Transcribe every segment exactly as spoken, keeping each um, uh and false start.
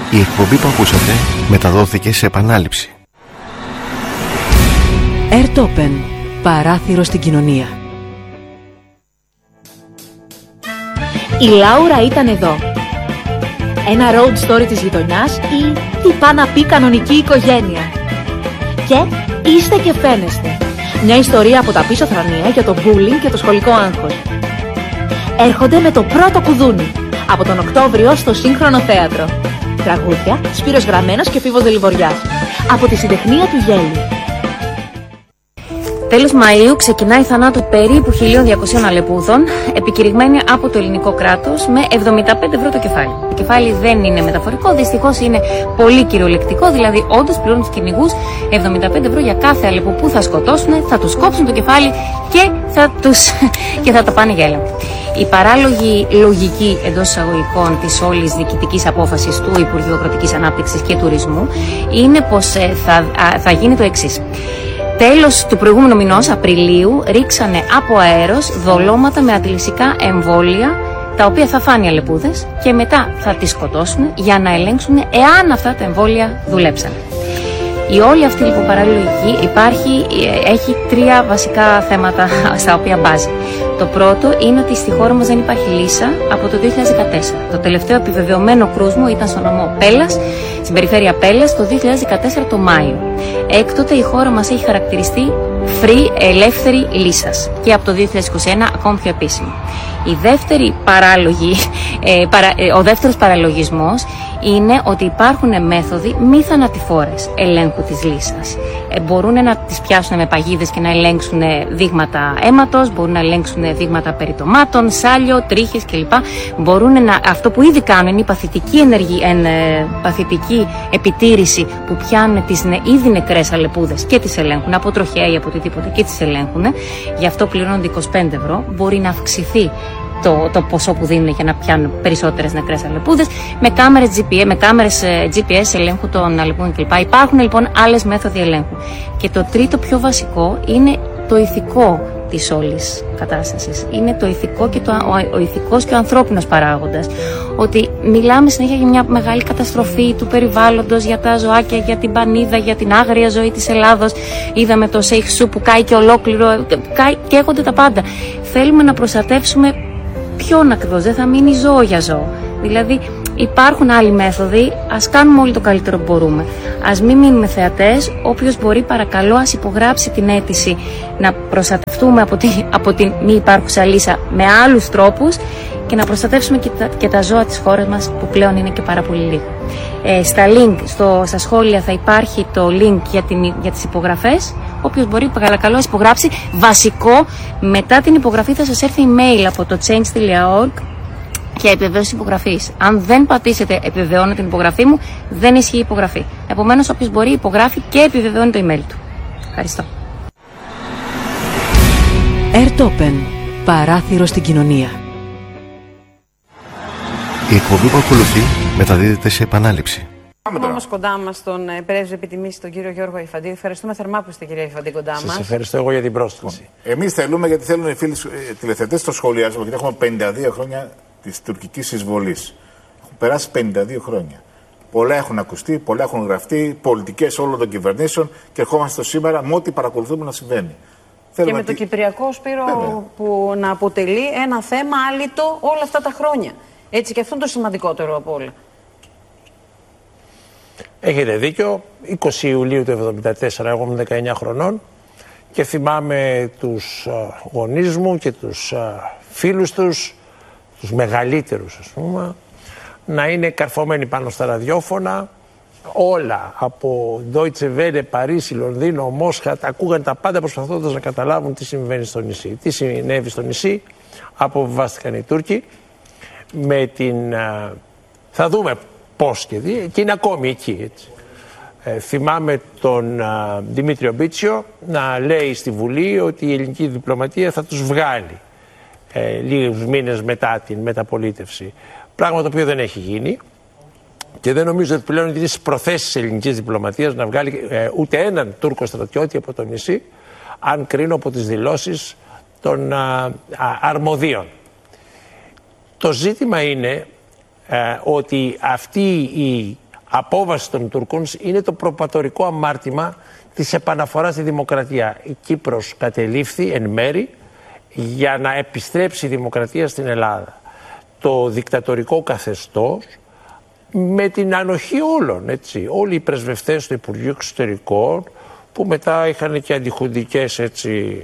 Η εκπομπή που ακούσατε μεταδόθηκε σε επανάληψη. Airtopen, παράθυρο στην κοινωνία. Η Λάουρα ήταν εδώ. Ένα road story της γειτονιάς ή τι πάει να πει κανονική οικογένεια. Και είστε και φαίνεστε. Μια ιστορία από τα πίσω θρανία για το bullying και το σχολικό άγχος. Έρχονται με το πρώτο κουδούνι. Από τον Οκτώβριο στο Σύγχρονο Θέατρο. Τραγούδια, Σπύρος Γραμμένος και Φίβος Δελιβοριάς. Από τη συντεχνία του Γέλη. Τέλος Μαΐου ξεκινάει η θανάτου περίπου χίλια διακοσίων αλεπούδων, επικηρυγμένη από το ελληνικό κράτος με εβδομήντα πέντε ευρώ το κεφάλι. Το κεφάλι δεν είναι μεταφορικό, δυστυχώς είναι πολύ κυριολεκτικό, δηλαδή όντως πληρώνουν τους κυνηγούς εβδομήντα πέντε ευρώ για κάθε αλεπού που θα σκοτώσουν, θα τους κόψουν το κεφάλι και θα, τους... και θα τα πάνε για έλεγχο. Η παράλογη λογική εντός εισαγωγικών της όλης διοικητικής απόφασης του Υπουργείου Κρατικής Ανάπτυξης και Τουρισμού είναι πως θα, θα γίνει το εξής. Τέλος του προηγούμενου μηνός, Απριλίου, ρίξανε από αέρος δολώματα με αντιλυσικά εμβόλια, τα οποία θα φάνε οι αλεπούδες και μετά θα τις σκοτώσουν για να ελέγξουν εάν αυτά τα εμβόλια δουλέψαν. Η όλη αυτή λοιπόν παραλογική υπάρχει, έχει τρία βασικά θέματα στα οποία μπάζει. Το πρώτο είναι ότι στη χώρα μας δεν υπάρχει λύσα από το δύο χιλιάδες δεκατέσσερα. Το τελευταίο επιβεβαιωμένο κρούσμο ήταν στο νομό Πέλλας, στην περιφέρεια Πέλλας, το δύο χιλιάδες δεκατέσσερα το Μάιο. Έκτοτε η χώρα μας έχει χαρακτηριστεί free, ελεύθερη λύσας και από το δύο χιλιάδες είκοσι ένα ακόμη πιο επίσημη. Η δεύτερη παράλογη, ε, παρα, ε, ο δεύτερος παραλογισμός είναι ότι υπάρχουν μέθοδοι μη θανατηφόρες ελέγχου της λύσας. Ε, μπορούν να τις πιάσουν με παγίδες και να ελέγξουν δείγματα αίματος, μπορούν να ελέγξουν δείγματα περιτομάτων, σάλιο, τρίχες κλπ. Μπορούν να, αυτό που ήδη κάνουν είναι η παθητική, ενεργή, εν, ε, παθητική επιτήρηση που πιάνουν τις ν, ήδη νεκρές αλεπούδες και τις ελέγχουν από τροχέα ή από οτιδήποτε και τις ελέγχουν. Γι' αυτό πληρώνονται είκοσι πέντε ευρώ. Μπορεί να αυξηθεί Το, το ποσό που δίνουν για να πιάνουν περισσότερες νεκρές αλεπούδες με κάμερες τζι πι ες, με κάμερες τζι πι ες ελέγχου των αλεπούδων κλπ. Υπάρχουν λοιπόν άλλες μέθοδοι ελέγχου. Και το τρίτο πιο βασικό είναι το ηθικό της όλης κατάστασης. Είναι το ηθικό και το, ο, ο ηθικός και ο ανθρώπινος παράγοντας. Ότι μιλάμε συνέχεια για μια μεγάλη καταστροφή του περιβάλλοντος, για τα ζωάκια, για την πανίδα, για την άγρια ζωή της Ελλάδος. Είδαμε το Σέιχ Σου που κάει και ολόκληρο, κάει, καίγονται τα πάντα. Θέλουμε να προστατεύσουμε ποιον ακριβώς, δεν θα μείνει ζώο για ζώο. Δηλαδή υπάρχουν άλλοι μέθοδοι, ας κάνουμε όλοι το καλύτερο που μπορούμε. Ας μην μείνουμε θεατές, όποιος μπορεί παρακαλώ ας υπογράψει την αίτηση να προστατευτούμε από, τη, από την μη υπάρχουσα λύσα με άλλους τρόπους και να προστατεύσουμε και τα, και τα ζώα της χώρας μας που πλέον είναι και πάρα πολύ λίγο. Ε, στα link, στο, στα σχόλια θα υπάρχει το link για, την, για τις υπογραφές. Όποιος μπορεί παρακαλώ υπογράψει. Βασικό, μετά την υπογραφή θα σας έρθει email από το change τελεία org και επιβεβαίωση υπογραφής. Αν δεν πατήσετε επιβεβαιώνω την υπογραφή μου, δεν ισχύει η υπογραφή. Επομένως, όποιος μπορεί υπογράφει και επιβεβαιώνει το email του. Ευχαριστώ. Airtopen, παράθυρο στην κοινωνία. Η εκπομπή που ακολουθεί μεταδίδεται σε επανάληψη. Έχουμε όμως κοντά μας τον πρέσβη επιτιμήσει, τον κύριο Γιώργο Ιφαντή. Ευχαριστούμε θερμά που είστε, κύριε Ιφαντή, κοντά μας. Σας ευχαριστώ εγώ για την πρόσκληση. Εμείς θέλουμε, γιατί θέλουν οι φίλοι τηλεθεατές στο σχολιάσμα, γιατί έχουμε πενήντα δύο χρόνια της τουρκικής εισβολής. Έχουν περάσει πενήντα δύο χρόνια. Πολλά έχουν ακουστεί, πολλά έχουν γραφτεί, πολιτικές όλων των κυβερνήσεων και ερχόμαστε στο σήμερα με ό,τι παρακολουθούμε να συμβαίνει. Και με το Κυπριακό, Σπύρο, βέβαια, που να αποτελεί ένα θέμα άλυτο όλα αυτά τα χρόνια. Έτσι, και αυτό είναι το σημαντικότερο από όλα. Έχετε δίκιο. είκοσι Ιουλίου του εβδομήντα τέσσερα, εγώ ήμουν δεκαεννιά χρονών και θυμάμαι τους γονείς μου και τους φίλους τους, τους μεγαλύτερους ας πούμε, να είναι καρφωμένοι πάνω στα ραδιόφωνα. Όλα από Deutsche Welle, Παρίσι, Λονδίνο, Μόσχα, τα ακούγαν τα πάντα προσπαθώντας να καταλάβουν τι συμβαίνει στο νησί. Τι συνέβη στο νησί, αποβιβάστηκαν οι Τούρκοι με την... Θα δούμε πώς και δει, και είναι ακόμη εκεί, έτσι. Ε, θυμάμαι τον α, Δημήτριο Μπίτσιο να λέει στη Βουλή ότι η ελληνική διπλωματία θα τους βγάλει ε, λίγους μήνες μετά την μεταπολίτευση. Πράγμα το οποίο δεν έχει γίνει και δεν νομίζω ότι πλέον είναι στις προθέσεις της ελληνικής διπλωματίας να βγάλει ε, ούτε έναν Τούρκο στρατιώτη από το νησί, αν κρίνω από τις δηλώσεις των α, α, αρμοδίων. Το ζήτημα είναι ε, ότι αυτή η απόβαση των Τούρκων είναι το προπατορικό αμάρτημα της επαναφοράς στη δημοκρατία. Η Κύπρος κατελήφθη εν μέρη για να επιστρέψει η δημοκρατία στην Ελλάδα. Το δικτατορικό καθεστώς με την ανοχή όλων, έτσι. Όλοι οι πρεσβευτές του Υπουργείου Εξωτερικών που μετά είχαν και αντιχουντικές, έτσι,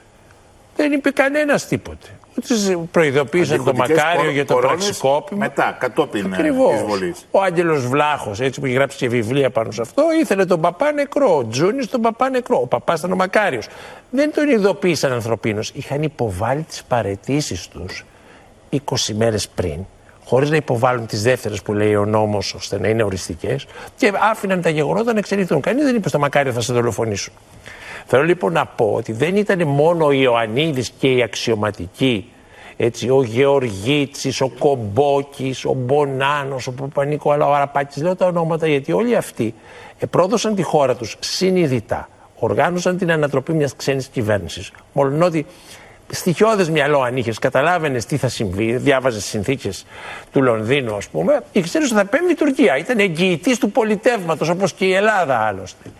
δεν είπε κανένας τίποτε. Προειδοποίησαν τον Μακάριο κορ, για το πραξικόπημα. Μετά, κατόπιν εισβολής. Ο Άγγελος Βλάχος, έτσι, που έχει γράψει και βιβλία πάνω σε αυτό, ήθελε τον παπά νεκρό. Ο Τζούνης τον παπά νεκρό. Ο παπάς ήταν ο Μακάριος. Δεν τον ειδοποίησαν ανθρωπίνως. Είχαν υποβάλει τις παραιτήσεις τους είκοσι μέρες πριν, χωρίς να υποβάλουν τις δεύτερες που λέει ο νόμος, ώστε να είναι οριστικές, και άφηναν τα γεγονότα να εξελιχθούν. Κανείς δεν είπε στο Μακάριο θα σε δολοφονήσουν. Θέλω λοιπόν να πω ότι δεν ήταν μόνο ο Ιωαννίδης και οι αξιωματικοί, έτσι, ο Γεωργίτσης, ο Κομπόκης, ο Μπονάνος, ο Παπα-Νίκο, αλλά ο Αραπάκης, λέω τα ονόματα γιατί όλοι αυτοί πρόδωσαν τη χώρα τους συνειδητά, οργάνωσαν την ανατροπή μιας ξένης κυβέρνησης. Μόλον ότι στοιχειώδες μυαλό αν είχες, καταλάβαινες τι θα συμβεί, διάβαζες συνθήκες του Λονδίνου, ας πούμε, ήξερες ότι θα πέμπει η Τουρκία. Ήταν εγγυητής του πολιτεύματος, όπως και η Ελλάδα άλλωστε.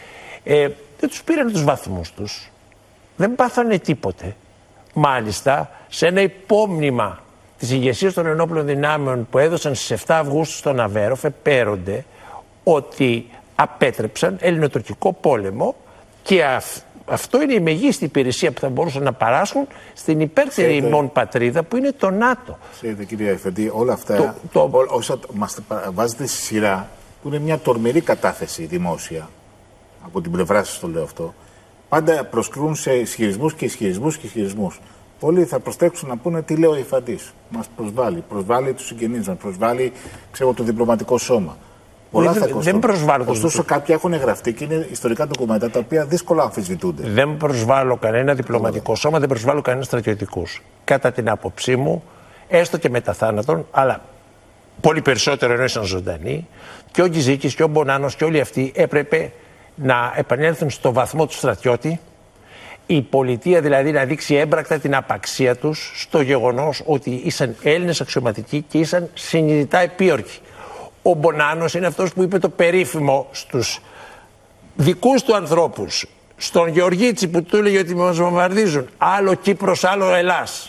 Ε, δεν τους πήραν τους βαθμούς τους, δεν πάθανε τίποτε. Μάλιστα, σε ένα υπόμνημα της ηγεσίας των ενόπλων δυνάμεων που έδωσαν στις εφτά Αυγούστου στον Αβέροφ, επέρονται ότι απέτρεψαν ελληνοτουρκικό πόλεμο και αυ, αυτό είναι η μεγίστη υπηρεσία που θα μπορούσαν να παράσχουν στην υπέρτερη ημών πατρίδα που είναι το ΝΑΤΟ. Ξέρετε κύριε Εφέντη, όλα αυτά το, το... Ό, όσα μας βάζετε στη σειρά, που είναι μια τορμηρή κατάθεση δημόσια, από την πλευρά σας το λέω αυτό, πάντα προσκρούν σε ισχυρισμούς και ισχυρισμούς και ισχυρισμούς. Πολλοί θα προστέξουν να πούνε τι λέει ο Υφαντής. Μας προσβάλλει, προσβάλλει τους συγγενείς μας, προσβάλλει, ξέρω, το διπλωματικό σώμα. Πολλά δεν, θα κοστούν. Δεν προσβάλλω. Ωστόσο, κάποια έχουν γραφτεί και είναι ιστορικά ντοκουμέντα τα οποία δύσκολα αμφισβητούνται. Δεν προσβάλλω κανένα διπλωματικό Ωραία. σώμα, δεν προσβάλλω κανένα στρατιωτικούς. Κατά την άποψή μου, έστω και μετά θάνατον, αλλά πολύ περισσότερο ενώ ήσαν ζωντανοί, και ο Γκυζίκης και ο Μπονάνος και όλοι αυτοί έπρεπε να επανέλθουν στο βαθμό του στρατιώτη, η πολιτεία δηλαδή να δείξει έμπρακτα την απαξία τους στο γεγονός ότι ήσαν Έλληνες αξιωματικοί και ήσαν συνειδητά επίορκοι. Ο Μπονάνος είναι αυτός που είπε το περίφημο στους δικούς του ανθρώπους, στον Γεωργίτσι που του έλεγε ότι μας βομβαρδίζουν, άλλο Κύπρος, άλλο Ελλάς.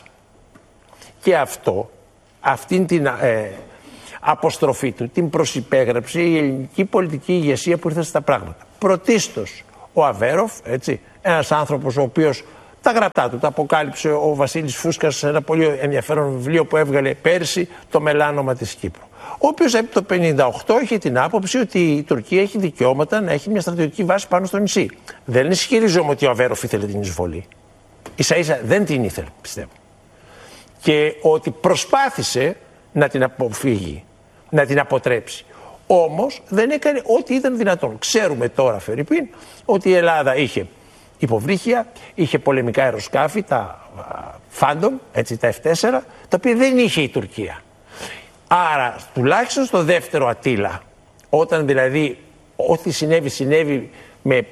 Και αυτό, αυτήν την ε, αποστροφή του την προσυπέγραψε η ελληνική πολιτική ηγεσία που ήρθε στα πράγματα. Πρωτίστως ο Αβέροφ, έτσι, ένας άνθρωπος ο οποίος τα γραπτά του τα αποκάλυψε ο Βασίλης Φούσκας σε ένα πολύ ενδιαφέρον βιβλίο που έβγαλε πέρσι, το Μελάνομα της Κύπρου. Ο οποίος από το χίλια εννιακόσια πενήντα οκτώ είχε την άποψη ότι η Τουρκία έχει δικαιώματα να έχει μια στρατιωτική βάση πάνω στο νησί. Δεν ισχυρίζομαι ότι ο Αβέροφ ήθελε την εισβολή. Ίσα ίσα δεν την ήθελε, πιστεύω. Και ότι προσπάθησε να την αποφύγει, να την αποτρέψει. Όμως δεν έκανε ό,τι ήταν δυνατόν. Ξέρουμε τώρα, φερειπίν, ότι η Ελλάδα είχε υποβρύχια, είχε πολεμικά αεροσκάφη, τα Phantom, έτσι, τα εφ τέσσερα, τα οποία δεν είχε η Τουρκία. Άρα, τουλάχιστον στο δεύτερο Αττήλα, όταν δηλαδή ό,τι συνέβη, συνέβη με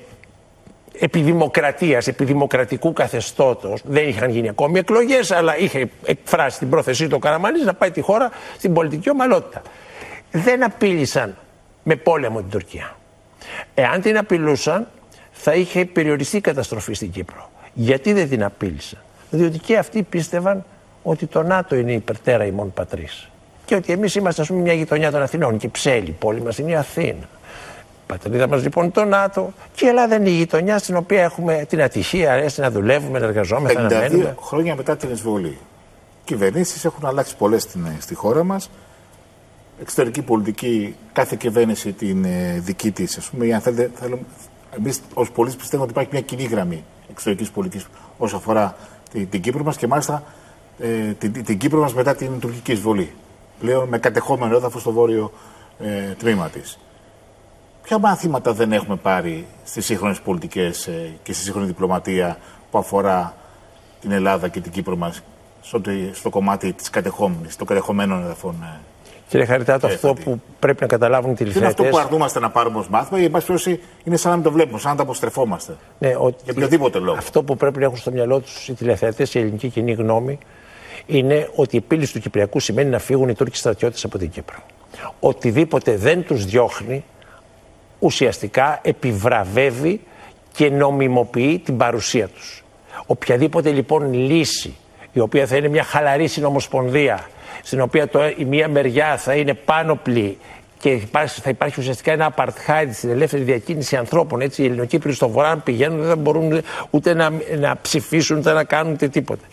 επιδημοκρατίας, επιδημοκρατικού καθεστώτος, δεν είχαν γίνει ακόμη εκλογές, αλλά είχε εκφράσει την πρόθεσή του ο Καραμανλής να πάει τη χώρα στην πολιτική ομαλότητα. Δεν απείλησαν με πόλεμο την Τουρκία. Εάν την απειλούσαν, θα είχε περιοριστεί η καταστροφή στην Κύπρο. Γιατί δεν την απείλησαν? Διότι και αυτοί πίστευαν ότι το ΝΑΤΟ είναι υπερτέρα ημών πατρίς. Και ότι εμείς είμαστε, ας πούμε, μια γειτονιά των Αθηνών. Και Ψέλη, η πόλη μας είναι η Αθήνα. Η πατρίδα μας λοιπόν το ΝΑΤΟ. Και η Ελλάδα είναι η γειτονιά στην οποία έχουμε την ατυχία, αρέσει να δουλεύουμε, να εργαζόμαστε, να μένουμε. πενήντα δύο χρόνια μετά την εισβολή. Κυβερνήσεις έχουν αλλάξει πολλές στη χώρα μας. Εξωτερική πολιτική, κάθε κυβέρνηση την ε, δική της. Ας πούμε, αν θέλετε, θέλουμε, εμείς ως πολίτες πιστεύουμε ότι υπάρχει μια κοινή γραμμή εξωτερικής πολιτικής όσο αφορά την, την Κύπρο μας και μάλιστα ε, την, την Κύπρο μας μετά την τουρκική εισβολή. Πλέον με κατεχόμενο έδαφος στο βόρειο ε, τμήμα της. Ποια μαθήματα δεν έχουμε πάρει στις σύγχρονες πολιτικές ε, και στη σύγχρονη διπλωματία που αφορά την Ελλάδα και την Κύπρο μας στο, στο κομμάτι της κατεχόμενης, των κατεχομένων έδαφων? Ε, Κύριε Χαριτάτο, αυτό που πρέπει να καταλάβουν οι τηλεθεατές. Είναι αυτό που αρνούμαστε να πάρουμε ως μάθημα, ή εν πάση περιπτώσει είναι σαν να μην το βλέπουμε, σαν να το αποστρεφόμαστε. Ναι, ότι για οποιοδήποτε λόγο. Αυτό που πρέπει να έχουν στο μυαλό τους οι τηλεθεατές, η ελληνική κοινή γνώμη, είναι ότι η επίλυση του Κυπριακού σημαίνει να φύγουν οι Τούρκοι στρατιώτες από την Κύπρο. οτιδήποτε δεν τους διώχνει, ουσιαστικά επιβραβεύει και νομιμοποιεί την παρουσία τους. Οποιαδήποτε λοιπόν λύση, η οποία θα είναι μια χαλαρή συνομοσπονδία, στην οποία το, η μία μεριά θα είναι πάνωπλη και θα υπάρχει ουσιαστικά ένα apartheid στην ελεύθερη διακίνηση ανθρώπων, έτσι, οι Ελληνοκύπριοι στο βορρά πηγαίνουν, δεν θα μπορούν ούτε να, να ψηφίσουν, ούτε να κάνουν ούτε τίποτα.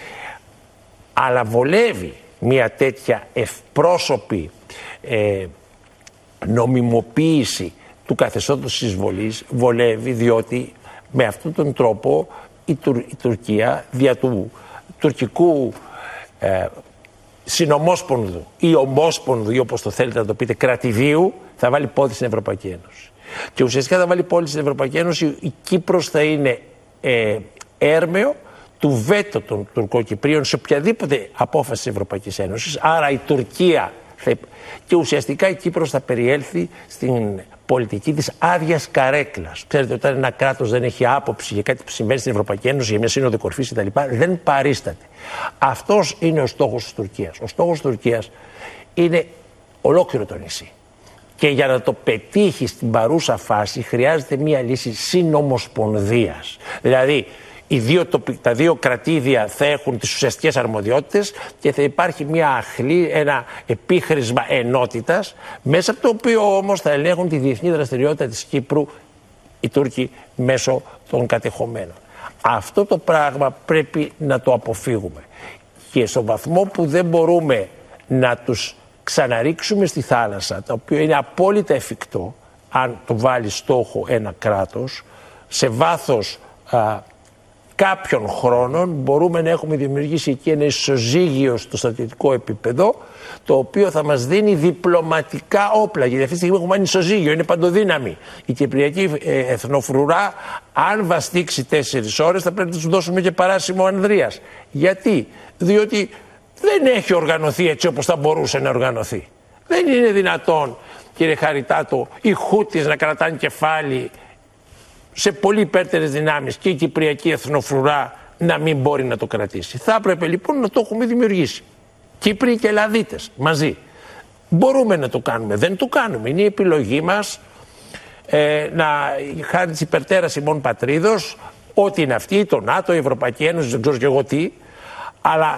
Αλλά βολεύει μια τέτοια ευπρόσωπη ε, νομιμοποίηση του καθεστώτος της εισβολής, βολεύει διότι με αυτόν τον τρόπο η, Τουρ, η Τουρκία δια του τουρκικού ε, συνομόσπονδου ή ομόσπονδου ή όπως το θέλετε να το πείτε κρατηδίου θα βάλει πόδι στην Ευρωπαϊκή Ένωση. Και ουσιαστικά θα βάλει πόδι στην Ευρωπαϊκή Ένωση, η Κύπρος θα είναι ε, έρμεο του βέτο των Τουρκοκυπρίων σε οποιαδήποτε απόφαση της Ευρωπαϊκής Ένωσης. Άρα η Τουρκία θα... και ουσιαστικά η Κύπρος θα περιέλθει στην πολιτική της άδειας καρέκλας. Ξέρετε, όταν ένα κράτος δεν έχει άποψη για κάτι που συμβαίνει στην Ευρωπαϊκή Ένωση, για μια σύνοδο κορυφής κτλ., δεν παρίσταται. Αυτός είναι ο στόχος της Τουρκίας. Ο στόχος της Τουρκίας είναι ολόκληρο το νησί. Και για να το πετύχει στην παρούσα φάση χρειάζεται μια λύση συνομοσπονδίας. Δηλαδή, οι δύο, τα δύο κρατήδια θα έχουν τις ουσιαστικές αρμοδιότητες και θα υπάρχει μια αχλή, ένα επίχρησμα ενότητας, μέσα από το οποίο όμως θα ελέγχουν τη διεθνή δραστηριότητα της Κύπρου οι Τούρκοι μέσω των κατεχομένων. Αυτό το πράγμα πρέπει να το αποφύγουμε. Και στο βαθμό που δεν μπορούμε να τους ξαναρίξουμε στη θάλασσα, το οποίο είναι απόλυτα εφικτό, αν το βάλει στόχο ένα κράτος, σε βάθος α, κάποιων χρόνων μπορούμε να έχουμε δημιουργήσει εκεί ένα ισοζύγιο στο στρατιωτικό επίπεδο, το οποίο θα μας δίνει διπλωματικά όπλα. Γιατί αυτή τη στιγμή έχουμε ένα ισοζύγιο, είναι παντοδύναμη. Η κυπριακή εθνοφρουρά, αν βαστίξει τέσσερις ώρες, θα πρέπει να τους δώσουμε και παράσημο Ανδρείας. Γιατί? Διότι δεν έχει οργανωθεί έτσι όπως θα μπορούσε να οργανωθεί. Δεν είναι δυνατόν, κύριε Χαριτάτο, οι Χούτις να κρατάνε κεφάλι σε πολύ υπέρτερες δυνάμεις και η κυπριακή εθνοφρουρά να μην μπορεί να το κρατήσει. Θα έπρεπε λοιπόν να το έχουμε δημιουργήσει. Κύπροι και Ελλαδίτες μαζί. Μπορούμε να το κάνουμε, δεν το κάνουμε. Είναι η επιλογή μας ε, να χάρη της υπερτέρας ημών πατρίδος, ό,τι είναι αυτή, το ΝΑΤΟ, η Ευρωπαϊκή Ένωση, δεν ξέρω και εγώ τι, αλλά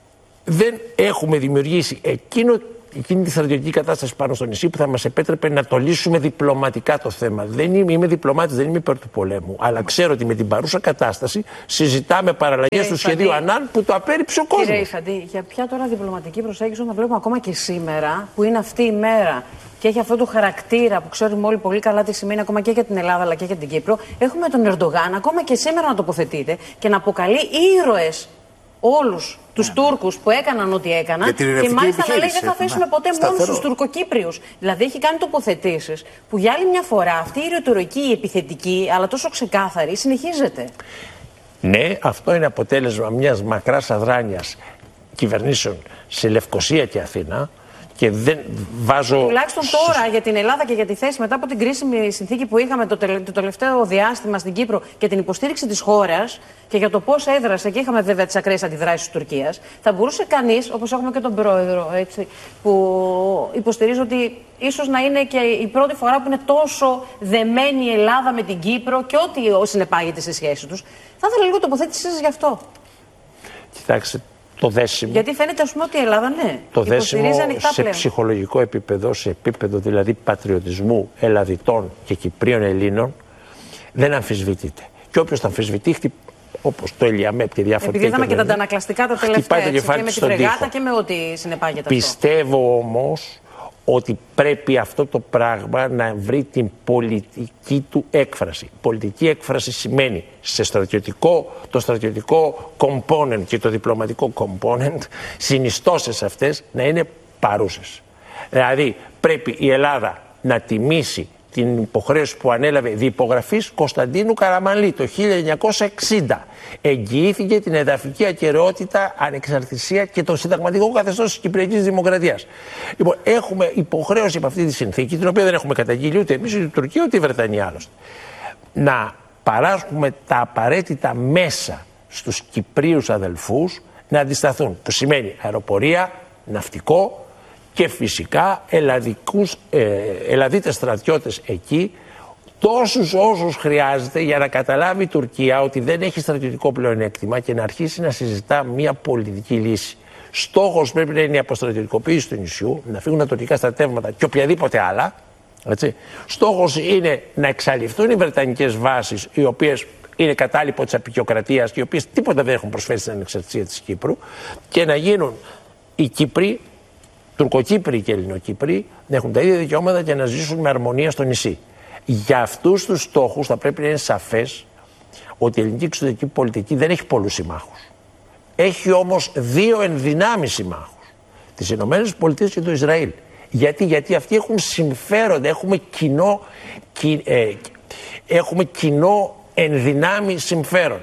δεν έχουμε δημιουργήσει εκείνο, εκείνη τη στρατιωτική κατάσταση πάνω στο νησί που θα μας επέτρεπε να το λύσουμε διπλωματικά το θέμα. Δεν είμαι, είμαι διπλωμάτης, δεν είμαι υπέρ του πολέμου. Αλλά ξέρω ότι με την παρούσα κατάσταση συζητάμε παραλλαγές του σχεδίου Ανάν που το απέρριψε ο κόσμος. Κύριε Ιφαντή, για ποια τώρα διπλωματική προσέγγιση όταν βλέπουμε ακόμα και σήμερα, που είναι αυτή η μέρα και έχει αυτό το χαρακτήρα που ξέρουμε όλοι πολύ καλά τι σημαίνει ακόμα και για την Ελλάδα αλλά και για την Κύπρο, έχουμε τον Ερντογάν ακόμα και σήμερα να τοποθετείται και να αποκαλεί ήρωες όλους τους yeah. Τούρκους που έκαναν ό,τι έκαναν και μάλιστα να λέει δεν θα αφήσουμε ποτέ μόνο στους Τουρκοκύπριους. Δηλαδή έχει κάνει τοποθετήσεις που για άλλη μια φορά αυτή η ρητορική, η επιθετική, αλλά τόσο ξεκάθαρη, συνεχίζεται. Ναι, αυτό είναι αποτέλεσμα μιας μακράς αδράνειας κυβερνήσεων σε Λευκοσία και Αθήνα. Και δεν βάζω... Τουλάχιστον τώρα για την Ελλάδα και για τη θέση μετά από την κρίσιμη συνθήκη που είχαμε το, τελε... το τελευταίο διάστημα στην Κύπρο και την υποστήριξη της χώρας και για το πώς έδρασε, και είχαμε βέβαια τις ακραίες αντιδράσεις της Τουρκίας, θα μπορούσε κανείς, όπως έχουμε και τον πρόεδρο, έτσι, που υποστηρίζει ότι ίσως να είναι και η πρώτη φορά που είναι τόσο δεμένη η Ελλάδα με την Κύπρο και ό,τι συνεπάγεται στη σχέση τους, θα ήθελα λίγο τοποθέτησή σας γι' αυτό. Κοιτάξτε. Το δέσιμο, γιατί φαίνεται ας πούμε ότι η Ελλάδα ναι, το δέσιμο σε πλέον. Ψυχολογικό επίπεδο, σε επίπεδο δηλαδή πατριωτισμού Ελλαδιτών και Κυπρίων Ελλήνων δεν αμφισβητείται. Και όποιος τα αμφισβητεί, όπως το Ελιαμέπ και διάφορα τέτοια. Επειδή είδαμε και τα αντανακλαστικά τα τελευταία, έτσι, και με τη φρεγάτα και με ό,τι συνεπάγεται. Πιστεύω αυτό. Όμως ότι πρέπει αυτό το πράγμα να βρει την πολιτική του έκφραση. Πολιτική έκφραση σημαίνει σε στρατιωτικό, το στρατιωτικό component και το διπλωματικό component, συνιστώσεις αυτές να είναι παρούσες. Δηλαδή πρέπει η Ελλάδα να τιμήσει την υποχρέωση που ανέλαβε διυπογραφής Κωνσταντίνου Καραμανλή το χίλια εννιακόσια εξήντα. Εγγυήθηκε την εδαφική ακεραιότητα, ανεξαρτησία και το συνταγματικό καθεστώς της Κυπριακής Δημοκρατίας. Λοιπόν, έχουμε υποχρέωση από αυτή τη συνθήκη, την οποία δεν έχουμε καταγγείλει ούτε εμείς, ούτε η Τουρκία, ούτε η Βρετανία άλλωστε, να παράσχουμε τα απαραίτητα μέσα στους Κυπρίους αδελφούς να αντισταθούν. Που σημαίνει αεροπορία, ναυτικό και φυσικά ελλαδικούς, ε, ελλαδίτες στρατιώτες εκεί, τόσους όσους χρειάζεται για να καταλάβει η Τουρκία ότι δεν έχει στρατιωτικό πλεονέκτημα και να αρχίσει να συζητά μια πολιτική λύση. Στόχος πρέπει να είναι η αποστρατιωτικοποίηση του νησιού, να φύγουν τα τουρκικά στρατεύματα και οποιαδήποτε άλλα. Έτσι. Στόχος είναι να εξαλειφθούν οι βρετανικές βάσεις, οι οποίες είναι κατάλοιπο της απεικιοκρατίας και οι οποίες τίποτα δεν έχουν προσφέρει στην ανεξαρτησία της Κύπρου, και να γίνουν οι Κύπροι, Τουρκοκύπροι και Ελληνοκύπροι, να έχουν τα ίδια δικαιώματα και να ζήσουν με αρμονία στο νησί. Για αυτούς τους στόχους θα πρέπει να είναι σαφές ότι η ελληνική εξωτερική πολιτική δεν έχει πολλούς συμμάχους. Έχει όμως δύο ενδυνάμεις συμμάχους, τις Ηνωμένες Πολιτείες και το Ισραήλ. Γιατί, γιατί αυτοί έχουν συμφέροντα, έχουμε κοινό, κι, ε, έχουμε κοινό ενδυνάμει συμφέρον.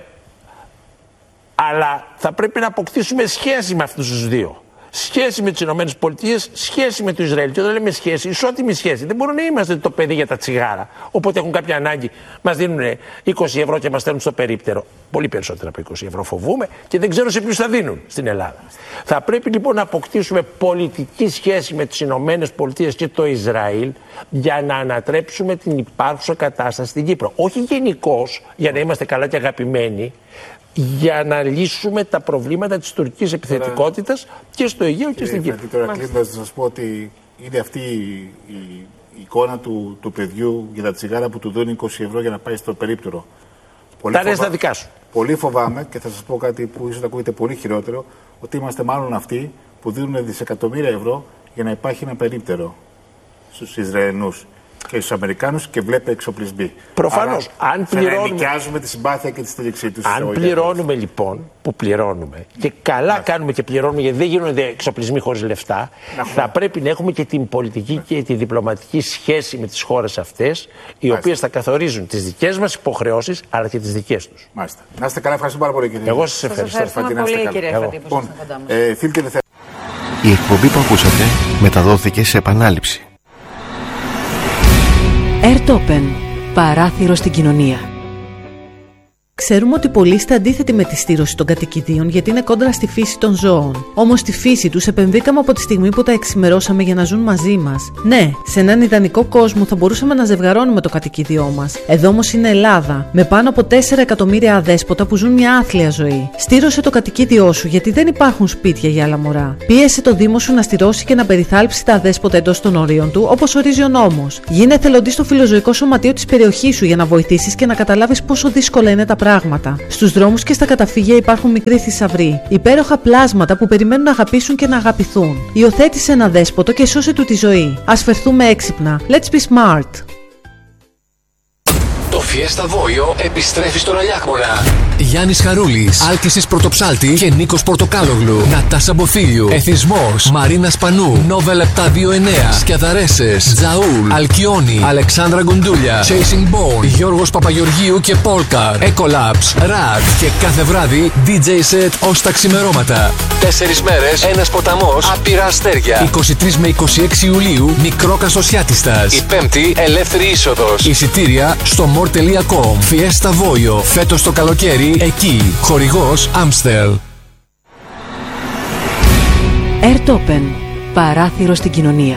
Αλλά θα πρέπει να αποκτήσουμε σχέση με αυτούς τους δύο. Σχέση με τις Ηνωμένες Πολιτείες, σχέση με το Ισραήλ. Και όταν λέμε σχέση, ισότιμη σχέση. Δεν μπορούμε να είμαστε το παιδί για τα τσιγάρα. Όποτε έχουν κάποια ανάγκη, μας δίνουν είκοσι ευρώ και μας στέλνουν στο περίπτερο. Πολύ περισσότερα από είκοσι ευρώ φοβούμε και δεν ξέρω σε ποιους θα δίνουν στην Ελλάδα. Θα πρέπει λοιπόν να αποκτήσουμε πολιτική σχέση με τις Ηνωμένες Πολιτείες και το Ισραήλ για να ανατρέψουμε την υπάρχουσα κατάσταση στην Κύπρο. Όχι γενικώς για να είμαστε καλά και αγαπημένοι, για να λύσουμε τα προβλήματα της τουρκικής επιθετικότητας και στο Αιγαίο και στην Κύπρο. Τώρα κλείνοντας να σας πω ότι είναι αυτή η, η, η εικόνα του, του παιδιού για τα τσιγάρα που του δίνει είκοσι ευρώ για να πάει στο περίπτερο. Πολύ τα φοβά... δικά σου. Πολύ φοβάμαι, και θα σας πω κάτι που ίσως ακούγεται πολύ χειρότερο, ότι είμαστε μάλλον αυτοί που δίνουν δισεκατομμύρια ευρώ για να υπάρχει ένα περίπτερο στους Ισραηλινούς και στους Αμερικάνους και βλέπε εξοπλισμοί. Προφανώς, άρα, αν πληρώνουμε. νοικιάζουμε τη συμπάθεια και τη στήριξή τους. Αν πληρώνουμε λοιπόν, που πληρώνουμε, και καλά Άς. κάνουμε και πληρώνουμε, γιατί δεν γίνονται εξοπλισμοί χωρίς λεφτά, θα πρέπει να έχουμε και την πολιτική Άς. και τη διπλωματική σχέση με τις χώρες αυτές, οι Άς. οποίες θα καθορίζουν τις δικές μας υποχρεώσεις, αλλά και τις δικές τους. Μάλιστα. Να είστε καλά, ευχαριστώ πάρα πολύ, κύριε. Εγώ σας ευχαριστώ. Σας ευχαριστούμε πολύ, κύριε Φατή, που ήσασταν κοντά μας. Ε, φίλοι και Η εκπομπή που ακούσατε μεταδόθηκε σε επανάληψη. Airtopen. Παράθυρο στην κοινωνία. Ξέρουμε ότι πολλοί είστε αντίθετοι με τη στήρωση των κατοικιδίων γιατί είναι κόντρα στη φύση των ζώων. Όμως στη φύση τους επενδύκαμε από τη στιγμή που τα εξημερώσαμε για να ζουν μαζί μας. Ναι, σε έναν ιδανικό κόσμο θα μπορούσαμε να ζευγαρώνουμε το κατοικίδιό μας. Εδώ όμως είναι Ελλάδα, με πάνω από τέσσερα εκατομμύρια αδέσποτα που ζουν μια άθλια ζωή. Στήρωσε το κατοικίδιό σου γιατί δεν υπάρχουν σπίτια για άλλα μωρά. Πίεσε το Δήμο σου να στηρώσει και να περιθάλψει τα αδέσποτα εντός των ορίων του, όπως ορίζει ο νόμος. Γίνε εθελοντής στο φιλοζωικό σωματείο της περιοχής σου για να βοηθήσεις και να καταλάβεις πόσο δύσκολα είναι τα πράγματα. Στους δρόμους και στα καταφύγια υπάρχουν μικροί θησαυροί, υπέροχα πλάσματα που περιμένουν να αγαπήσουν και να αγαπηθούν. Υιοθέτησε ένα δέσποτο και σώσε του τη ζωή. Ας φερθούμε έξυπνα. Let's be smart. Το Fiesta Voio επιστρέφει στον Αλιάκμονα. Γιάννης Χαρούλης, Άλκησης Πρωτοψάλτη και Νίκος Πορτοκάλογλου. Νατάσα Μποφίλιου, Εθισμός, Μαρίνα Σπανού, Νόβελ επτακόσια είκοσι εννέα, Σκιαδαρέσες, Τζαούλ, Αλκιόνι, Αλεξάνδρα Γκουντούλια, Chasing Bone, Γιώργος Παπαγεωργίου και Polkar, Ecolabs, Rad και κάθε βράδυ ντι τζέι set ως τα ξημερώματα. Τέσσερις μέρες, ένας ποταμός, άπειρα αστέρια. είκοσι τρεις με είκοσι έξι Ιουλίου, μικρό Κασοσιάτιστας. Η Πέμπτη, ελεύθερη είσοδος. Εισιτήρια στο more τελεία com. Fiesta Voio, φέτος το καλοκαίρι εκεί. Χορηγός Amstel. Airtopen. Παράθυρο στην κοινωνία.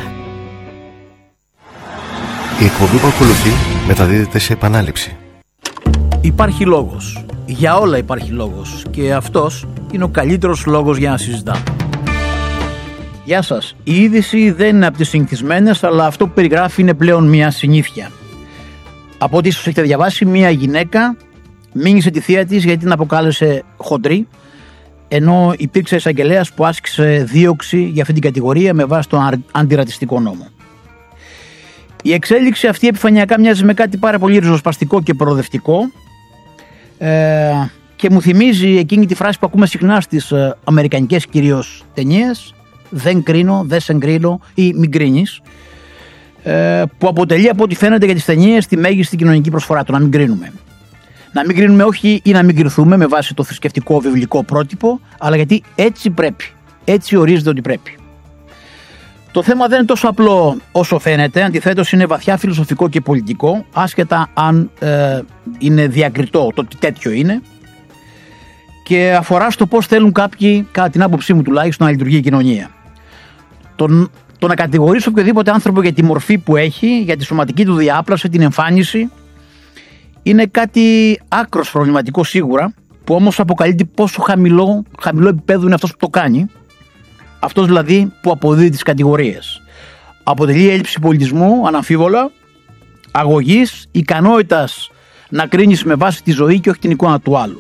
Η εκπομπή που ακολουθεί μεταδίδεται σε επανάληψη. Υπάρχει λόγος. Για όλα υπάρχει λόγος. Και αυτός είναι ο καλύτερος λόγος για να συζητάμε. Γεια σας. Η είδηση δεν είναι από τις συνηθισμένες, αλλά αυτό που περιγράφει είναι πλέον μια συνήθεια. Από ό,τι ίσως έχετε διαβάσει, μια γυναίκα μήνυσε τη θεία της γιατί την αποκάλεσε χοντρή, ενώ υπήρξε εισαγγελέας που άσκησε δίωξη για αυτή την κατηγορία με βάση τον αντιρατσιστικό νόμο. Η εξέλιξη αυτή επιφανειακά μοιάζει με κάτι πάρα πολύ ριζοσπαστικό και προοδευτικό ε, και μου θυμίζει εκείνη τη φράση που ακούμε συχνά στις ε, αμερικανικές κυρίως ταινίες, δεν κρίνω, δεν σε κρίνω ή μην κρίνεις, ε, που αποτελεί από ό,τι φαίνεται για τις ταινίες τη μέγιστη κοινωνική προσφορά, το να μην κρίνουμε. Να μην κρίνουμε όχι ή να μην κρυθούμε με βάση το θρησκευτικό βιβλικό πρότυπο, αλλά γιατί έτσι πρέπει, έτσι ορίζεται ότι πρέπει. Το θέμα δεν είναι τόσο απλό όσο φαίνεται, αντιθέτως είναι βαθιά φιλοσοφικό και πολιτικό, άσχετα αν ε, είναι διακριτό το ότι τέτοιο είναι, και αφορά στο πώς θέλουν κάποιοι, κατά την άποψή μου τουλάχιστον, να λειτουργεί η κοινωνία. Το, Το να κατηγορήσει οποιοδήποτε άνθρωπο για τη μορφή που έχει, για τη σωματική του διάπλαση, την εμφάνιση, είναι κάτι άκρος προβληματικό σίγουρα, που όμως αποκαλύπτει πόσο χαμηλό, χαμηλό επίπεδο είναι αυτός που το κάνει, αυτός δηλαδή που αποδίδει τις κατηγορίες. Αποτελεί έλλειψη πολιτισμού, αναμφίβολα, αγωγής, ικανότητας να κρίνεις με βάση τη ζωή και όχι την εικόνα του άλλου.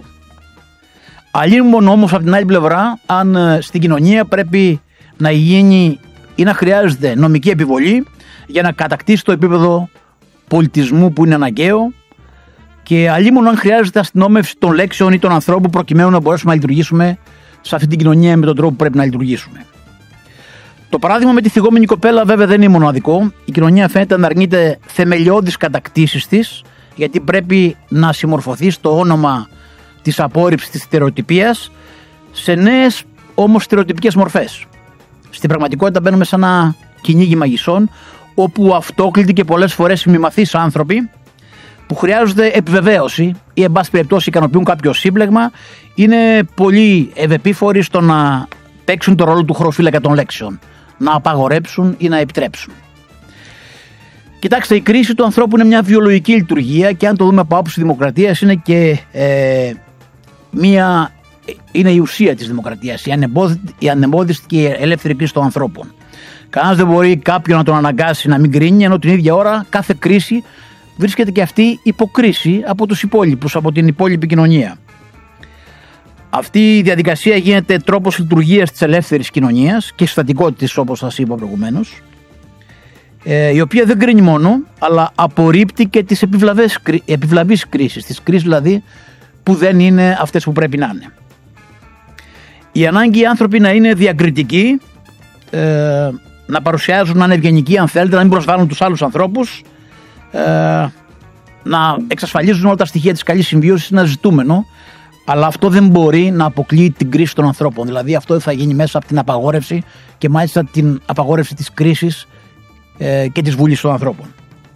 Αλλήμον όμως από την άλλη πλευρά, αν στην κοινωνία πρέπει να γίνει ή να χρειάζεται νομική επιβολή για να κατακτήσει το επίπεδο πολιτισμού που είναι αναγκαίο, και αλλήμον αν χρειάζεται αστυνόμευση των λέξεων ή των ανθρώπων προκειμένου να μπορέσουμε να λειτουργήσουμε σε αυτή την κοινωνία με τον τρόπο που πρέπει να λειτουργήσουμε. Το παράδειγμα με τη θυγόμενη κοπέλα βέβαια δεν είναι μοναδικό. Η κοινωνία φαίνεται να αρνείται θεμελιώδεις κατακτήσεις της, γιατί πρέπει να συμμορφωθεί στο όνομα της απόρριψης της στερεοτυπίας σε νέες όμως στερεοτυπικές μορφές. Στην πραγματικότητα μπαίνουμε σε ένα κυνήγι μαγισσών, όπου αυτόκλητοι και πολλές φορές μημαθείς άνθρωποι που χρειάζονται επιβεβαίωση ή εν πάση περιπτώσει ικανοποιούν κάποιο σύμπλεγμα, είναι πολύ ευεπίφοροι στο να παίξουν το ρόλο του χωροφύλακα των λέξεων, να απαγορέψουν ή να επιτρέψουν. Κοιτάξτε, η κρίση του ανθρώπου είναι μια βιολογική λειτουργία και αν το δούμε από άποψη δημοκρατίας είναι και ε, μια, είναι η ουσία της δημοκρατίας, η, η ανεμπόδιστη και η ελεύθερη κρίση των ανθρώπων. Κανένας δεν μπορεί κάποιον να τον αναγκάσει να μην κρίνει, ενώ την ίδια ώρα κάθε κρίση βρίσκεται και αυτή υποκρίση από τους υπόλοιπους, από την υπόλοιπη κοινωνία. Αυτή η διαδικασία γίνεται τρόπος λειτουργίας της ελεύθερης κοινωνίας και συστατικότητας, όπως σας είπα προηγουμένως, η οποία δεν κρίνει μόνο, αλλά απορρίπτει και τις επιβλαβείς κρίσεις, τις κρίσεις δηλαδή που δεν είναι αυτές που πρέπει να είναι. Η ανάγκη οι άνθρωποι να είναι διακριτικοί, ε, να παρουσιάζουν, να είναι ευγενικοί αν θέλετε, να μην προσβάλλουν τους άλλους ανθρώπους, ε, να εξασφαλίζουν όλα τα στοιχεία της καλής συμβίωσης, είναι ένα ζητούμενο, αλλά αυτό δεν μπορεί να αποκλείει την κρίση των ανθρώπων. Δηλαδή αυτό θα γίνει μέσα από την απαγόρευση και μάλιστα την απαγόρευση της κρίσης ε, και της βούλησης των ανθρώπων.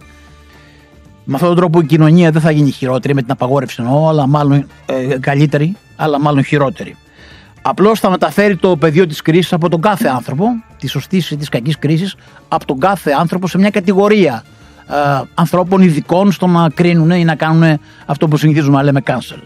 Με αυτόν τον τρόπο η κοινωνία δεν θα γίνει χειρότερη, με την απαγόρευση εννοώ, αλλά μάλλον ε, καλύτερη, αλλά μάλλον χειρότερη. Απλώς θα μεταφέρει το πεδίο της κρίσης από τον κάθε άνθρωπο, της σωστής ή της κακής κρίσης, από τον κάθε άνθρωπο σε μια κατηγορία ε, ανθρώπων ειδικών στο να κρίνουν ή να κάνουν αυτό που συνηθίζουμε να λέμε cancel.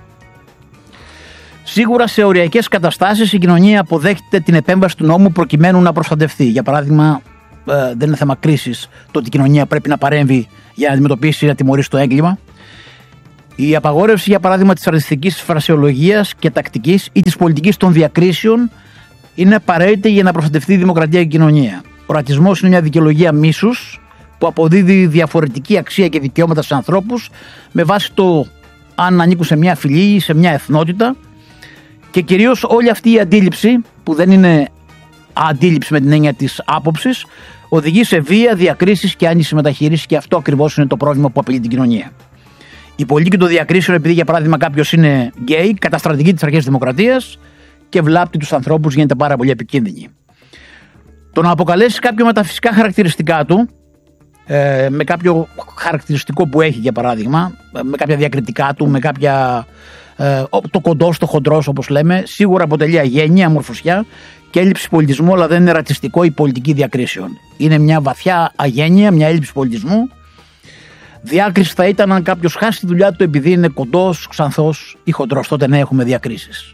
Σίγουρα σε οριακές καταστάσεις η κοινωνία αποδέχεται την επέμβαση του νόμου προκειμένου να προστατευτεί. Για παράδειγμα, ε, δεν είναι θέμα κρίσης το ότι η κοινωνία πρέπει να παρέμβει για να αντιμετωπίσει ή να τιμωρήσει το έγκλημα. Η απαγόρευση, για παράδειγμα, της ρατσιστικής φρασιολογίας και τακτικής ή της πολιτικής των διακρίσεων είναι απαραίτητη για να προστατευτεί η δημοκρατία και η κοινωνία. Ο ρατσισμός είναι μια δικαιολογία μίσους που αποδίδει διαφορετική αξία και δικαιώματα σε ανθρώπους με βάση το αν ανήκουν σε μια φυλή ή σε μια εθνότητα. Και κυρίως όλη αυτή η αντίληψη, που δεν είναι αντίληψη με την έννοια της άποψης, οδηγεί σε βία, διακρίσεις και άνηση μεταχείριση, και αυτό ακριβώς είναι το πρόβλημα που απειλεί την κοινωνία. Η πολιτική των διακρίσεων, επειδή για παράδειγμα κάποιος είναι γκέι, καταστρατηγεί τις αρχές της δημοκρατίας και βλάπτει τους ανθρώπους, γίνεται πάρα πολύ επικίνδυνη. Το να αποκαλέσει κάποιο με τα φυσικά χαρακτηριστικά του, ε, με κάποιο χαρακτηριστικό που έχει για παράδειγμα, με κάποια διακριτικά του, με κάποια. Το κοντό στο χοντρός όπως λέμε, σίγουρα αποτελεί αγένεια, αμορφωσιά και έλλειψη πολιτισμού, αλλά δεν είναι ρατσιστικό ή πολιτική διακρίσεων. Είναι μια βαθιά αγένεια, μια έλλειψη πολιτισμού. Διάκριση θα ήταν αν κάποιος χάσει τη δουλειά του επειδή είναι κοντός, ξανθός ή χοντρός. Τότε ναι, έχουμε διακρίσεις.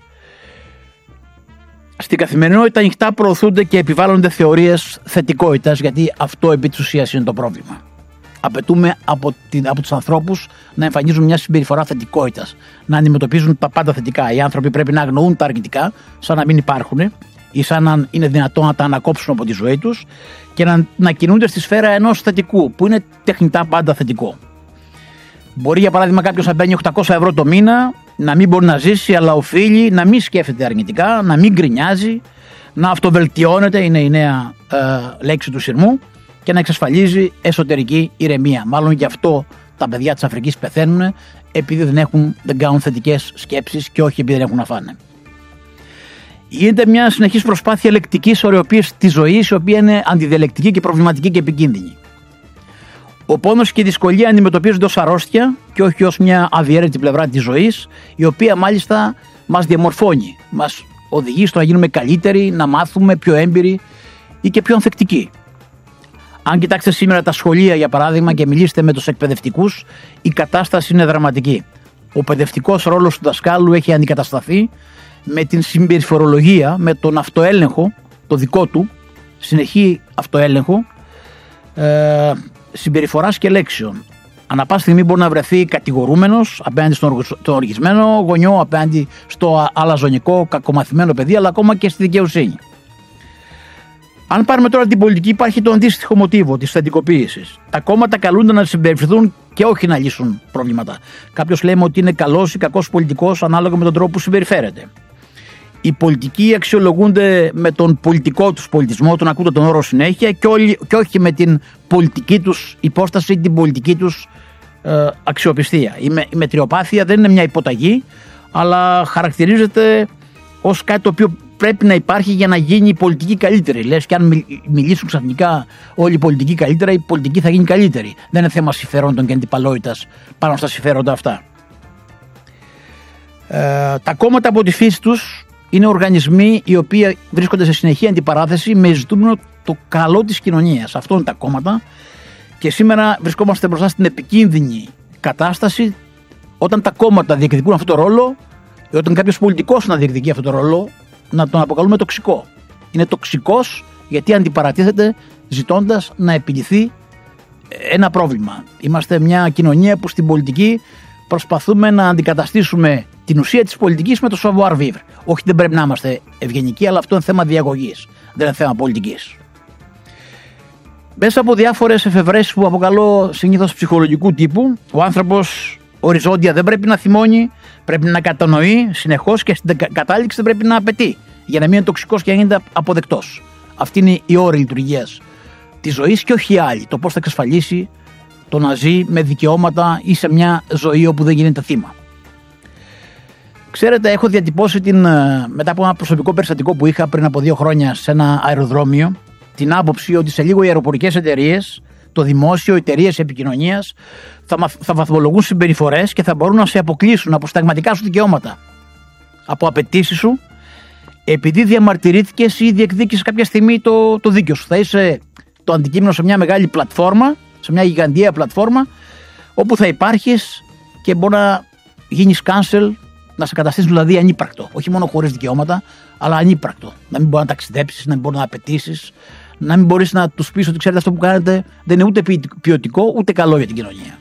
Στην καθημερινότητα ανοιχτά προωθούνται και επιβάλλονται θεωρίες θετικότητας, γιατί αυτό επί της ουσίας είναι το πρόβλημα. Απαιτούμε από, την, από τους ανθρώπους να εμφανίζουν μια συμπεριφορά θετικότητας, να αντιμετωπίζουν τα πάντα θετικά. Οι άνθρωποι πρέπει να αγνοούν τα αρνητικά, σαν να μην υπάρχουν ή σαν να είναι δυνατόν να τα ανακόψουν από τη ζωή τους και να, να κινούνται στη σφαίρα ενός θετικού, που είναι τεχνητά πάντα θετικό. Μπορεί για παράδειγμα κάποιος να παίρνει οκτακόσια ευρώ το μήνα, να μην μπορεί να ζήσει, αλλά οφείλει να μην σκέφτεται αρνητικά, να μην γκρινιάζει, να αυτοβελτιώνεται, είναι η νέα ε, λέξη του σειρμού, και να εξασφαλίζει εσωτερική ηρεμία. Μάλλον γι' αυτό τα παιδιά της Αφρικής πεθαίνουν, επειδή δεν, έχουν, δεν κάνουν θετικές σκέψεις και όχι επειδή δεν έχουν να φάνε. Γίνεται μια συνεχής προσπάθεια λεκτικής ωρεοποίησης της ζωής, η οποία είναι αντιδιαλεκτική και προβληματική και επικίνδυνη. Ο πόνος και η δυσκολία αντιμετωπίζονται ως αρρώστια και όχι ως μια αδιέρετη πλευρά της ζωής, η οποία μάλιστα μας διαμορφώνει, μας οδηγεί στο να γίνουμε καλύτεροι, να μάθουμε πιο έμπειροι ή και πιο ανθεκτικοί. Αν κοιτάξετε σήμερα τα σχολεία, για παράδειγμα, και μιλήσετε με τους εκπαιδευτικούς, η κατάσταση είναι δραματική. Ο παιδευτικός ρόλος του δασκάλου έχει αντικατασταθεί με την συμπεριφορολογία, με τον αυτοέλεγχο, το δικό του, συνεχή αυτοέλεγχο ε, συμπεριφοράς και λέξεων. Ανά πάση στιγμή μπορεί να βρεθεί κατηγορούμενος απέναντι στον οργισμένο γονιό, απέναντι στο αλαζονικό, κακομαθημένο παιδί, αλλά ακόμα και στη δικαιοσύνη. Αν πάρουμε τώρα την πολιτική, υπάρχει το αντίστοιχο μοτίβο της θετικοποίησης. Τα κόμματα καλούνται να συμπεριφερθούν και όχι να λύσουν προβλήματα. Κάποιος λέμε ότι είναι καλός ή κακός πολιτικός ανάλογα με τον τρόπο που συμπεριφέρεται. Οι πολιτικοί αξιολογούνται με τον πολιτικό τους πολιτισμό, τον ακούτε τον όρο συνέχεια, και, όλοι, και όχι με την πολιτική τους υπόσταση ή την πολιτική τους ε, αξιοπιστία. Η, με, η μετριοπάθεια δεν είναι μια υποταγή, αλλά χαρακτηρίζεται ως κάτι το οποίο πρέπει να υπάρχει για να γίνει η πολιτική καλύτερη. Λες, και αν μιλήσουν ξαφνικά όλοι οι πολιτικοί καλύτερα, η πολιτική θα γίνει καλύτερη. Δεν είναι θέμα συμφερόντων και αντιπαλότητας πάνω στα συμφέροντα αυτά. Ε, τα κόμματα από τη φύση τους είναι οργανισμοί οι οποίοι βρίσκονται σε συνεχή αντιπαράθεση με ζητούμενο το καλό της κοινωνίας. Αυτό είναι τα κόμματα, και σήμερα βρισκόμαστε μπροστά στην επικίνδυνη κατάσταση όταν τα κόμματα διεκδικούν αυτό το ρόλο, ή όταν κάποιος πολιτικός να διεκδικεί αυτό το ρόλο, να τον αποκαλούμε τοξικό. Είναι τοξικός γιατί αντιπαρατίθεται ζητώντας να επιλυθεί ένα πρόβλημα. Είμαστε μια κοινωνία που στην πολιτική προσπαθούμε να αντικαταστήσουμε την ουσία της πολιτικής με το savoir vivre. Όχι, δεν πρέπει να είμαστε ευγενικοί, αλλά αυτό είναι θέμα διαγωγής, δεν είναι θέμα πολιτικής. Μέσα από διάφορες εφευρέσεις που αποκαλώ συνήθως ψυχολογικού τύπου, ο άνθρωπος οριζόντια δεν πρέπει να θυμώνει, πρέπει να κατανοεί συνεχώς, και στην κατάληξη δεν πρέπει να απαιτεί, για να μην είναι τοξικός και να γίνεται αποδεκτός. Αυτή είναι η όρη λειτουργίας της ζωής και όχι η άλλη. Το πώς θα εξασφαλίσει το να ζει με δικαιώματα ή σε μια ζωή όπου δεν γίνεται θύμα. Ξέρετε, έχω διατυπώσει την, μετά από ένα προσωπικό περιστατικό που είχα πριν από δύο χρόνια σε ένα αεροδρόμιο, την άποψη ότι σε λίγο οι αεροπορικές εταιρείες, το δημόσιο, οι εταιρείες επικοινωνίας θα, θα βαθμολογούν συμπεριφορές και θα μπορούν να σε αποκλείσουν από σταγματικά σου δικαιώματα, από απαιτήσεις σου, επειδή διαμαρτυρήθηκες ή διεκδίκησες κάποια στιγμή το, το δίκιο σου. Θα είσαι το αντικείμενο σε μια μεγάλη πλατφόρμα, σε μια γιγαντιαία πλατφόρμα, όπου θα υπάρχεις και μπορεί να γίνεις cancel, να σε καταστήσουν δηλαδή ανύπαρκτο. Όχι μόνο χωρίς δικαιώματα, αλλά ανύπαρκτο. Να μην μπορεί να ταξιδέψεις, να μην μπορεί να απαιτήσεις, να μην μπορείς να τους πεις ότι ξέρετε αυτό που κάνετε δεν είναι ούτε ποιοτικό ούτε καλό για την κοινωνία.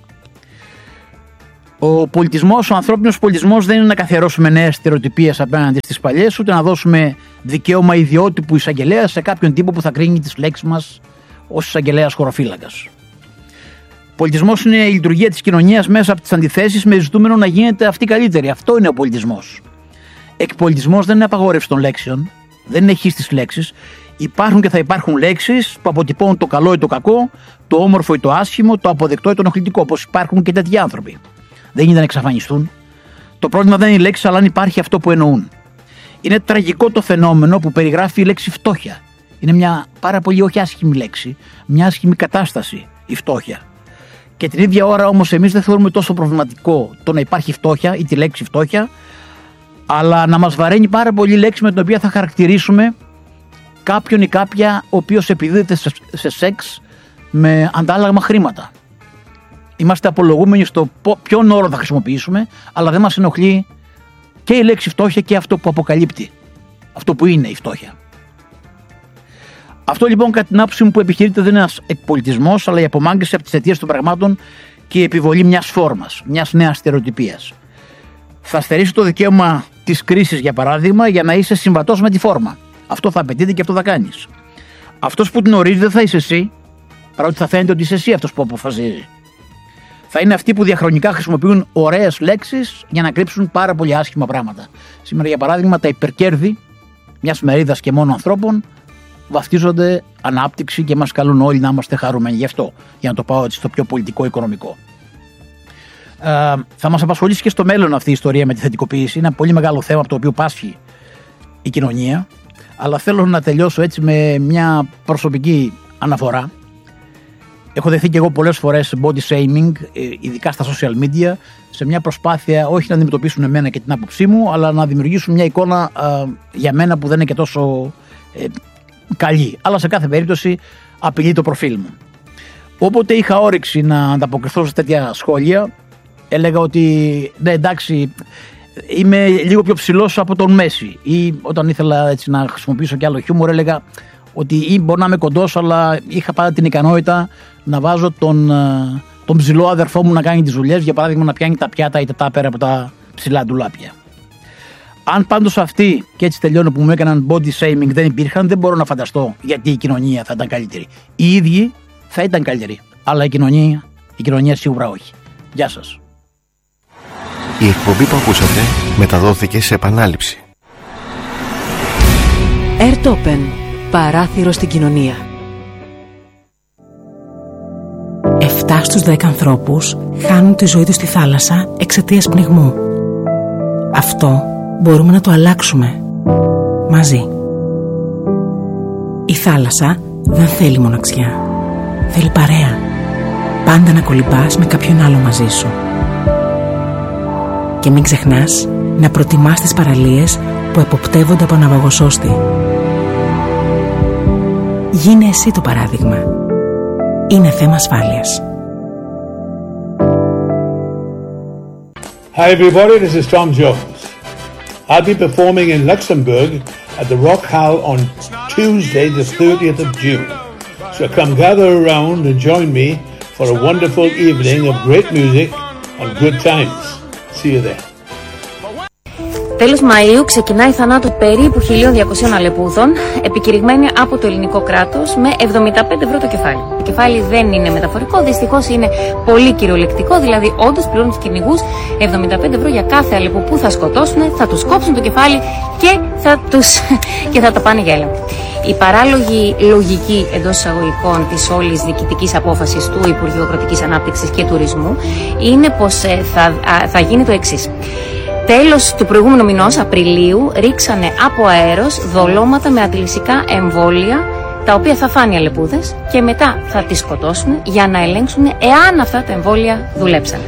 Ο πολιτισμός, ο ανθρώπινος πολιτισμός δεν είναι να καθιερώσουμε νέες στερεοτυπίες απέναντι στις παλιές, ούτε να δώσουμε δικαίωμα ιδιότυπου εισαγγελέα σε κάποιον τύπο που θα κρίνει τις λέξεις μας ως εισαγγελέας χωροφύλακας. Πολιτισμός είναι η λειτουργία της κοινωνίας μέσα από τις αντιθέσεις με ζητούμενο να γίνεται αυτή καλύτερη. Αυτό είναι ο πολιτισμός. Εκπολιτισμός δεν είναι απαγόρευση των λέξεων, δεν είναι χ στις λέξεις. Υπάρχουν και θα υπάρχουν λέξεις που αποτυπώνουν το καλό ή το κακό, το όμορφο ή το άσχημο, το αποδεκτό ή το ενοχλητικό, όπως υπάρχουν και τέτοιοι άνθρωποι. Δεν γίνεται να εξαφανιστούν. Το πρόβλημα δεν είναι η λέξη, αλλά αν υπάρχει αυτό που εννοούν. Είναι τραγικό το φαινόμενο που περιγράφει η λέξη φτώχεια. Είναι μια πάρα πολύ όχι άσχημη λέξη, μια άσχημη κατάσταση η φτώχεια. Και την ίδια ώρα όμως εμείς δεν θεωρούμε τόσο προβληματικό το να υπάρχει φτώχεια ή τη λέξη φτώχεια, αλλά να μας βαραίνει πάρα πολύ η λέξη με την οποία θα χαρακτηρίσουμε κάποιον ή κάποια ο οποίος επιδίδεται σε, σε σεξ με αντάλλαγμα χρήματα. Είμαστε απολογούμενοι στο ποιον όρο θα χρησιμοποιήσουμε, αλλά δεν μας ενοχλεί και η λέξη φτώχεια και αυτό που αποκαλύπτει, αυτό που είναι η φτώχεια. Αυτό λοιπόν κατά την άποψή μου που επιχειρείται δεν είναι ένας εκπολιτισμός, αλλά η απομάκρυνση από τις αιτίες των πραγμάτων και η επιβολή μιας φόρμας, μιας νέας στερεοτυπίας. Θα στερήσει το δικαίωμα της κρίσης, για παράδειγμα, για να είσαι συμβατός με τη φόρμα. Αυτό θα απαιτείται και αυτό θα κάνεις. Αυτός που την ορίζει δεν θα είσαι εσύ, παρότι θα φαίνεται ότι είσαι εσύ αυτός που αποφασίζει. Θα είναι αυτοί που διαχρονικά χρησιμοποιούν ωραίες λέξεις για να κρύψουν πάρα πολύ άσχημα πράγματα. Σήμερα, για παράδειγμα, τα υπερκέρδη μιας μερίδας και μόνο ανθρώπων βαφτίζονται ανάπτυξη και μας καλούν όλοι να είμαστε χαρούμενοι γι' αυτό, για να το πάω έτσι στο πιο πολιτικό-οικονομικό. Ε, θα μας απασχολήσει και στο μέλλον αυτή η ιστορία με τη θετικοποίηση. Είναι ένα πολύ μεγάλο θέμα από το οποίο πάσχει η κοινωνία, αλλά θέλω να τελειώσω έτσι με μια προσωπική αναφορά. Έχω δεχθεί και εγώ πολλές φορές body shaming, ειδικά στα social media, σε μια προσπάθεια όχι να αντιμετωπίσουν εμένα και την άποψή μου, αλλά να δημιουργήσουν μια εικόνα ε, για μένα που δεν είναι και τόσο ε, καλή. Αλλά σε κάθε περίπτωση απειλεί το προφίλ μου. Όποτε είχα όρεξη να ανταποκριθώ σε τέτοια σχόλια, έλεγα ότι ναι, εντάξει, είμαι λίγο πιο ψηλός από τον Μέση. Ή όταν ήθελα έτσι να χρησιμοποιήσω κι άλλο χιούμορ, έλεγα ότι ή μπορεί να είμαι κοντός, αλλά είχα πάντα την ικανότητα να βάζω τον, τον ψηλό αδερφό μου να κάνει τις δουλειές, για παράδειγμα να πιάνει τα πιάτα ή τα τάπερα από τα ψηλά ντουλάπια. Αν πάντως αυτοί, και έτσι τελειώνω, που μου έκαναν body shaming δεν υπήρχαν, δεν μπορώ να φανταστώ γιατί η κοινωνία θα ήταν καλύτερη. Οι ίδιοι θα ήταν καλύτεροι, αλλά η κοινωνία, η κοινωνία σίγουρα όχι. Γεια σας. Η εκπομπή που ακούσατε μεταδόθηκε σε επανάληψη. Airtopen, παράθυρο στην κοινωνία. Εφτά στους δέκα ανθρώπους χάνουν τη ζωή τους στη θάλασσα εξαιτίας πνιγμού. Αυτό μπορούμε να το αλλάξουμε μαζί. Η θάλασσα δεν θέλει μοναξιά. Θέλει παρέα. Πάντα να κολυμπάς με κάποιον άλλο μαζί σου. Και μην ξεχνάς να προτιμάς τις παραλίες που εποπτεύονται από ναυαγοσώστη. Γίνε εσύ το παράδειγμα. Είναι θέμα ασφάλειας. Hi everybody, this is Tom Jones. I'll be performing in Luxembourg at the Rock Hall on Tuesday the thirtieth of June. So come gather around and join me for a wonderful evening of great music and good times. See you there. Τέλος Μαΐου ξεκινάει η θανάτου περίπου χίλια διακοσίων αλεπούδων, επικηρυγμένη από το ελληνικό κράτος με εβδομήντα πέντε ευρώ το κεφάλι. Το κεφάλι δεν είναι μεταφορικό, δυστυχώς είναι πολύ κυριολεκτικό, δηλαδή όντως πληρώνουν τους κυνηγούς εβδομήντα πέντε ευρώ για κάθε αλεπού που θα σκοτώσουν, θα τους κόψουν το κεφάλι και θα, τους, και θα τα πάνε για έλεγχο. Η παράλογη λογική εντός εισαγωγικών της όλης διοικητικής απόφασης του Υπουργείου Αγροτικής Ανάπτυξης και Τουρισμού είναι πως θα, θα γίνει το εξής. Τέλος του προηγούμενου μηνός, Απριλίου, ρίξανε από αέρος δολώματα με αντιλυσικά εμβόλια, τα οποία θα φάνε οι αλεπούδες και μετά θα τις σκοτώσουν για να ελέγξουν εάν αυτά τα εμβόλια δουλέψαν.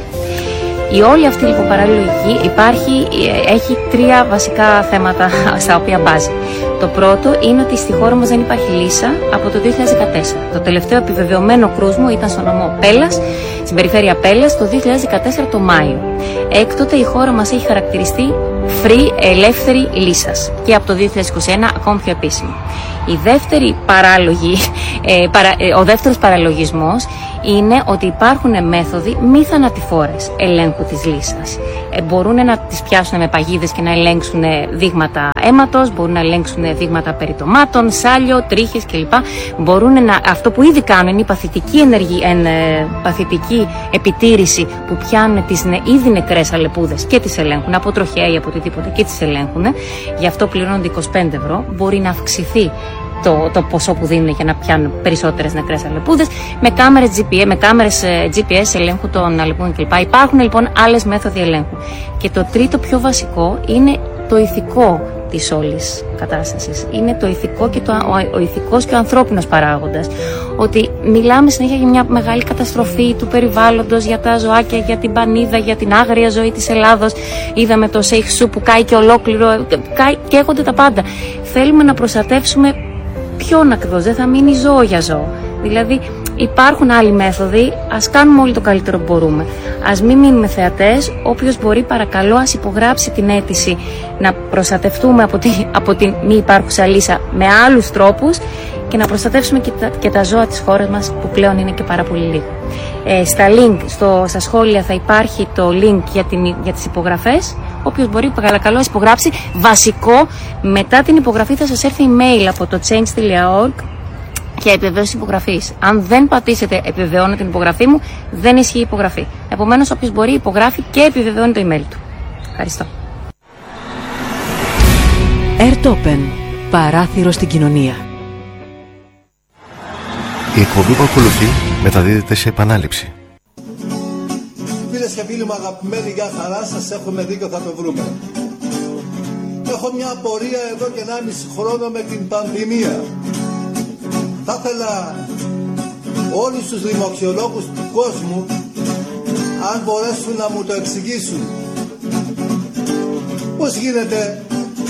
Η όλη αυτή λοιπόν παραλογική υπάρχει, έχει τρία βασικά θέματα στα οποία μπάζει. Το πρώτο είναι ότι στη χώρα μας δεν υπάρχει λύσα από το δύο χιλιάδες δεκατέσσερα. Το τελευταίο επιβεβαιωμένο κρούσμο ήταν στο νομό Πέλλας, στην περιφέρεια Πέλλας, το δύο χιλιάδες δεκατέσσερα το Μάιο. Έκτοτε η χώρα μας έχει χαρακτηριστεί free, ελεύθερη λύσας και από το δύο χιλιάδες είκοσι ένα ακόμη πιο επίσημη. Η δεύτερη παράλογη, ε, παρα, ε, ο δεύτερος παραλογισμός είναι ότι υπάρχουν μέθοδοι μη θανατηφόρες ελέγχου της λύσας. Ε, μπορούν να τις πιάσουν με παγίδες και να ελέγξουν δείγματα αίματος, μπορούν να ελέγξουν δείγματα περιτομάτων, σάλιο, τρίχες κλπ. Μπορούν να, αυτό που ήδη κάνουν είναι η παθητική, ενεργή, εν, ε, παθητική επιτήρηση που πιάνουν τις ν, ήδη νεκρές αλεπούδες και τις ελέγχουν από τροχέα ή από οτιδήποτε και τις ελέγχουν. Γι' αυτό πληρώνονται είκοσι πέντε ευρώ. Μπορεί να αυξηθεί Το, το ποσό που δίνουν για να πιάνουν περισσότερες νεκρές αλεπούδες με κάμερες τζι πι ες, με κάμερες τζι πι ες ελέγχου των αλεπούδων κλπ. Υπάρχουν λοιπόν άλλες μέθοδοι ελέγχου. Και το τρίτο πιο βασικό είναι το ηθικό της όλης κατάστασης. Είναι το ηθικό και το, ο, ο ηθικός και ο ανθρώπινος παράγοντας. Ότι μιλάμε συνέχεια για μια μεγάλη καταστροφή του περιβάλλοντος, για τα ζωάκια, για την πανίδα, για την άγρια ζωή της Ελλάδος. Είδαμε το Σέιχσου που κάει και ολόκληρο, κάει, καίγονται τα πάντα. Θέλουμε να προστατεύσουμε ποιον ακριβώς, δεν θα μείνει ζώο για ζώο. Δηλαδή υπάρχουν άλλοι μέθοδοι, ας κάνουμε όλοι το καλύτερο που μπορούμε. Ας μην μείνουμε θεατές, όποιος μπορεί παρακαλώ ας υπογράψει την αίτηση να προστατευτούμε από, τη, από την μη υπάρχουσα λύσα με άλλους τρόπους και να προστατεύσουμε και τα, και τα ζώα της χώρας μας που πλέον είναι και πάρα πολύ λίγο. Ε, στα link, στο, στα σχόλια θα υπάρχει το link για, την, για τις υπογραφές. Όποιος μπορεί παρακαλώ ας υπογράψει. Βασικό, μετά την υπογραφή θα σας έρθει email από το change τελεία org και επιβεβαίωση υπογραφής. Αν δεν πατήσετε επιβεβαιώνω την υπογραφή μου, δεν ισχύει η υπογραφή. Επομένως όποιος μπορεί υπογράφει και επιβεβαιώνει το email του. Ευχαριστώ. Airtopen, παράθυρο στην κοινωνία. Η εκπομπή που ακολουθεί μεταδίδεται σε επανάληψη. Φίλες και φίλοι μου αγαπημένοι, για χαρά σας, έχουμε δίκιο, θα το βρούμε. Έχω μια απορία εδώ και ενάμιση χρόνο με την πανδημία. Θα ήθελα όλους τους δημοξιολόγους του κόσμου, αν μπορέσουν να μου το εξηγήσουν, πώς γίνεται